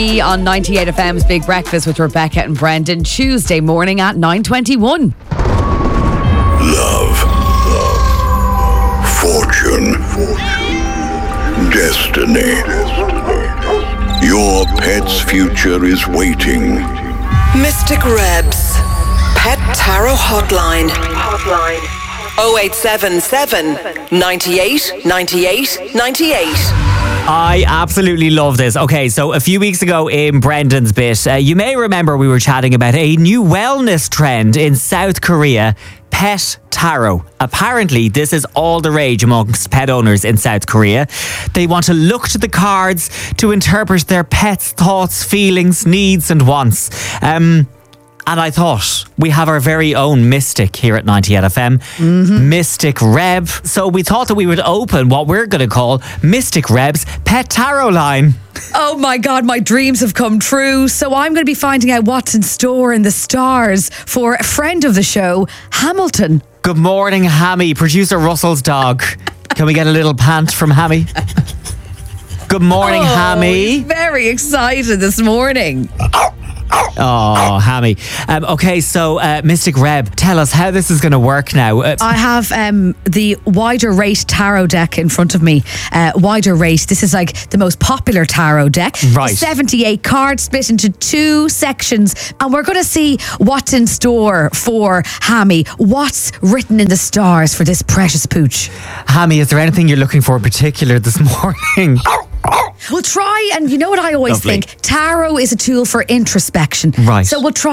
On 98 FM's Big Breakfast with Rebecca and Brendan, Tuesday morning at 9:21. Love. Fortune. Destiny. Your pet's future is waiting. Mystic Rebs. Pet Tarot Hotline. 0877 98 98 98. I absolutely love this. Okay, so a few weeks ago in Brendan's bit, you may remember we were chatting about a new wellness trend in South Korea, pet tarot. Apparently, this is all the rage amongst pet owners in South Korea. They want to look to the cards to interpret their pet's thoughts, feelings, needs and wants. And I thought, we have our very own mystic here at 98 FM, Mystic Reb. So we thought that we would open what we're going to call Mystic Reb's Pet Tarot Line. Oh my God, my dreams have come true. So I'm going to be finding out what's in store in the stars for a friend of the show, Hamilton. Good morning, Hammy, producer Russell's dog. Can we get a little pant from Hammy? Good morning, Hammy. He's very excited this morning. Oh, Hammy. Okay, so Mystic Reb, tell us how this is going to work now. I have the Wider Rate tarot deck in front of me. Wider Rate, this is like the most popular tarot deck. Right. 78 cards split into two sections, and we're going to see what's in store for Hammy. What's written in the stars for this precious pooch? Hammy, is there anything you're looking for in particular this morning? We'll try, and you know what I always Lovely. think? Tarot is a tool for introspection. Right. So we'll try